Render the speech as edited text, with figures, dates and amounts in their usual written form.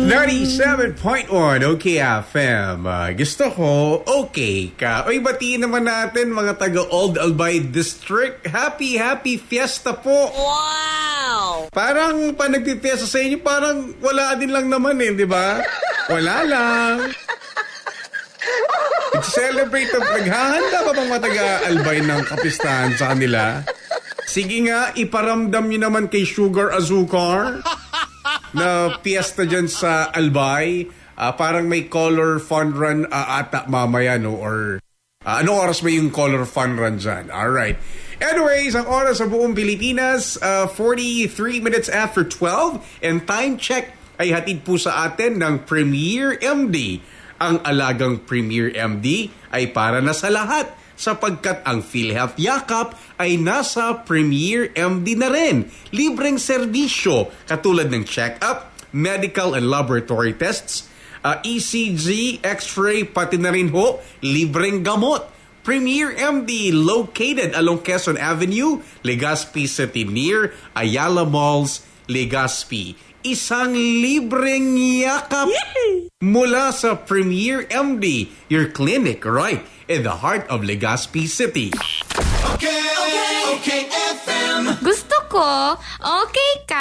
97.1 OK FM. Gusto ko, okay ka. Oy, batiin naman natin mga taga Old Albay District. Happy fiesta po. Wow! Parang pa nagpipiesta sa inyo, parang wala din lang naman di ba? Wala lang. Celebrate. Naghahanda pa bang mga taga Albay ng kapistahan sa kanila? Sige nga, iparamdam nyo naman kay Sugar Azúcar na piyesta dyan sa Albay. Parang may color fun run ata mamaya, no? Or anong oras ba yung color fun run dyan? Alright. Anyways, ang oras sa buong Pilipinas, 43 minutes after 12. And time check ay hatid po sa atin ng Premier MD. Ang alagang Premier MD ay para na sa lahat sapagkat ang PhilHealth Yakap ay nasa Premier MD na rin. Libreng serbisyo katulad ng check-up, medical and laboratory tests, ECG, X-ray, pati na rin ho, libreng gamot. Premier MD located along Quezon Avenue, Legazpi City near Ayala Malls, Legazpi. Isang libreng yakap mula sa Premier MD, your clinic right in the heart of Legazpi City. Okay FM. Gusto ko, okay ka.